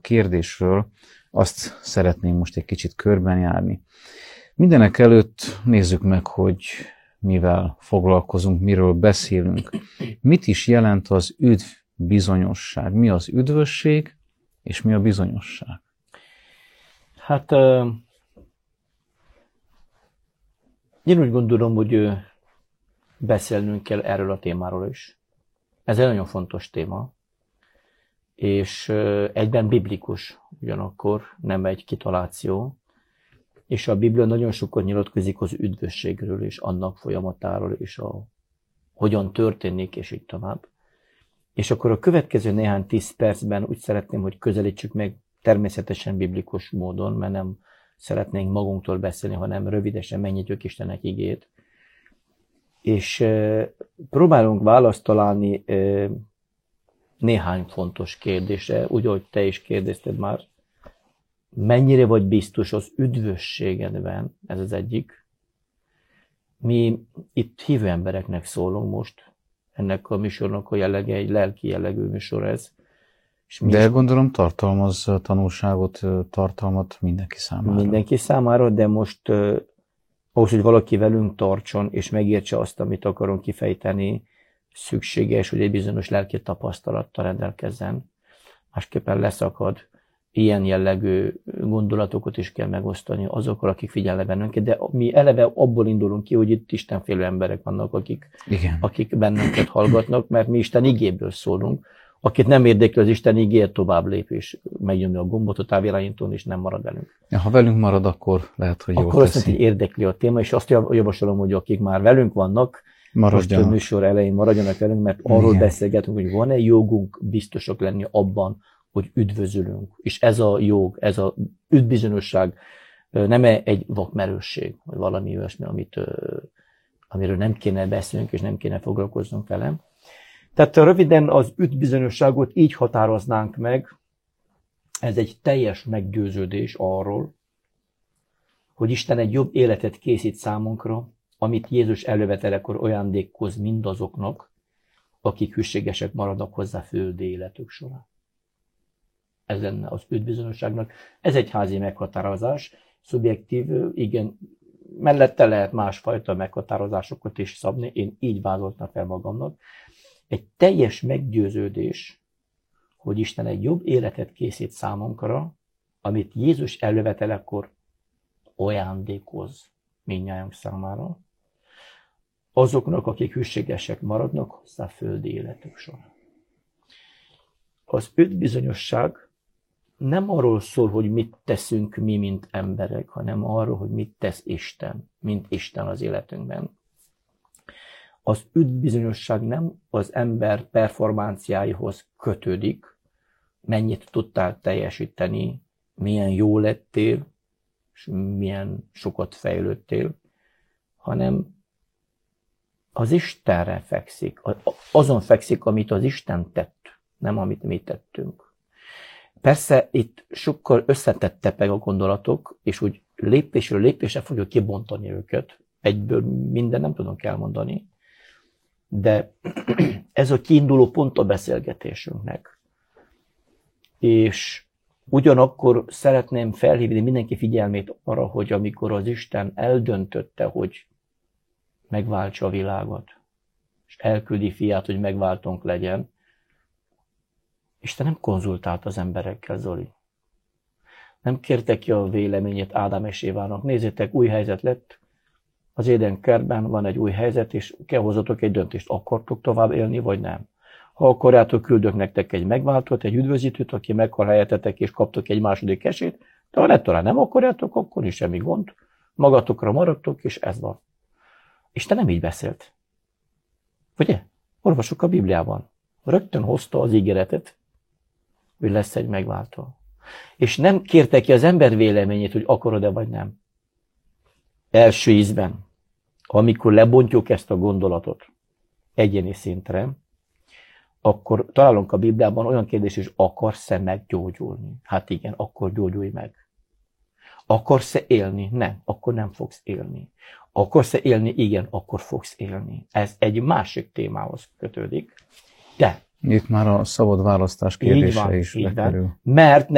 kérdésről, azt szeretném most egy kicsit körbenjárni. Mindenek előtt nézzük meg, hogy mivel foglalkozunk, miről beszélünk. Mit is jelent az üdvbizonyosság? Mi az üdvösség, és mi a bizonyosság? Hát én úgy gondolom, hogy beszélnünk kell erről a témáról is. Ez egy nagyon fontos téma, és egyben biblikus, ugyanakkor nem egy kitaláció, és a Biblia nagyon sokat nyilatkozik az üdvösségről, és annak folyamatáról, és hogyan történik, és így tovább. És akkor a következő néhány 10 percben úgy szeretném, hogy közelítsük meg természetesen biblikus módon, mert nem szeretnénk magunktól beszélni, hanem rövidesen megnyitjuk Istenek igét. És próbálunk választ találni néhány fontos kérdésre, úgy, ahogy te is kérdezted már. Mennyire vagy biztos az üdvösségedben? Ez az egyik. Mi itt hívő embereknek szólunk most. Ennek a műsornak a jellege egy lelki jellegű műsor ez. De gondolom tartalmaz tanulságot, tartalmat mindenki számára. Mindenki számára, de most ahhoz, hogy valaki velünk tartson, és megértse azt, amit akarunk kifejteni, szükséges, hogy egy bizonyos lelki tapasztalattal rendelkezzen. Másképpen leszakad. Ilyen jellegű gondolatokat is kell megosztani azokkal, akik figyelnek bennünket, de mi eleve abból indulunk ki, hogy itt istenfélő emberek vannak, akik bennünket hallgatnak, mert mi Isten igéből szólunk. Akit nem érdekli az Isten igéje, tovább lép, és megnyomja a gombot a távirányítón, és nem marad velünk. Ja, ha velünk marad, akkor lehet, hogy jól akkor azt mondja, hogy érdekli a téma, és azt javasolom, hogy akik már velünk vannak, most a műsor elején maradjanak velünk, mert arról beszélgetünk, hogy van-e jogunk biztosak lenni abban, hogy üdvözülünk. És ez a jog, ez a üdvbizonyosság nem egy vakmerősség, vagy valami olyasmi, amiről nem kéne beszélnünk, és nem kéne foglalkoznunk vele. Tehát röviden az üdvbizonyosságot így határoznánk meg, ez egy teljes meggyőződés arról, hogy Isten egy jobb életet készít számunkra, amit Jézus elővetelekor ajándékoz mindazoknak, akik hűségesek maradnak hozzá földi életük során. Ez lenne az üdvbizonyosságnak. Ez egy házi meghatározás, szubjektív, igen, mellette lehet másfajta meghatározásokat is szabni, én így vázoltam fel magamnak. Egy teljes meggyőződés, hogy Isten egy jobb életet készít számunkra, amit Jézus elővetelekor ajándékoz mindnyájunk számára, azoknak, akik hűségesek maradnak hozzá földi életük során. Az üdvbizonyosság nem arról szól, hogy mit teszünk mi, mint emberek, hanem arról, hogy mit tesz Isten, mint Isten az életünkben. Az üdvbizonyosság nem az ember performanciáihoz kötődik, mennyit tudtál teljesíteni, milyen jó lettél, és milyen sokat fejlődtél, hanem az Istenre fekszik, azon fekszik, amit az Isten tett, nem amit mi tettünk. Persze itt sokkal összetettebb a gondolatok, és úgy lépésről lépésre fogjuk kibontani őket. Egyből minden nem tudunk elmondani, de ez a kiinduló pont a beszélgetésünknek. És ugyanakkor szeretném felhívni mindenki figyelmét arra, hogy amikor az Isten eldöntötte, hogy megváltsa a világot, és elküldi fiát, hogy megváltónk legyen, Isten nem konzultált az emberekkel, Zoli. Nem kérte ki a véleményét Ádám és Évának. Nézzétek, új helyzet lett, az Éden kertben van egy új helyzet, és kell hozzatok egy döntést. Akartok tovább élni, vagy nem? Ha akarjátok, küldök nektek egy megváltót, egy üdvözítőt, aki meghal helyettetek, és kaptok egy második esélyt, de ha talán nem akarjátok, akkor is semmi gond. Magatokra maradtok, és ez van. Isten nem így beszélt. Ugye? Olvassuk a Bibliában. Rögtön hozta az ígéretet, hogy lesz egy megváltó. És nem kérte ki az ember véleményét, hogy akarod-e vagy nem. Első ízben, amikor lebontjuk ezt a gondolatot egyéni szintre, akkor találunk a Bibliában olyan kérdés, hogy akarsz-e meggyógyulni? Hát igen, akkor gyógyulj meg. Akarsz-e élni? Nem, akkor nem fogsz élni. Akarsz-e élni? Igen, akkor fogsz élni. Ez egy másik témához kötődik, de itt már a szabad választás kérdése is bekerül. Mert